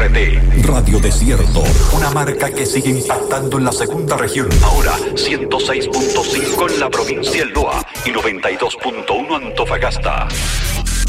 RT. Radio Desierto, una marca que sigue impactando en la segunda región. Ahora 106.5 en la provincia del Loa y 92.1 Antofagasta.